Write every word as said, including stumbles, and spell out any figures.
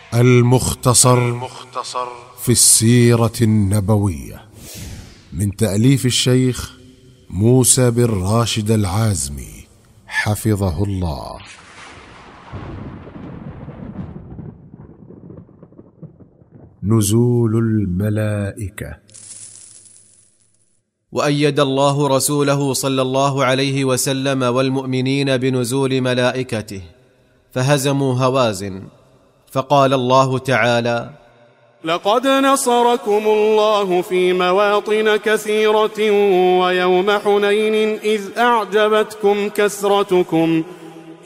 المختصر في السيرة النبوية من تأليف الشيخ موسى بن راشد العازمي حفظه الله. نزول الملائكة. وأيد الله رسوله صلى الله عليه وسلم والمؤمنين بنزول ملائكته، فهزموا هوازن، فقال الله تعالى: لقد نصركم الله في مواطن كثيرة ويوم حنين إذ أعجبتكم كثرتكم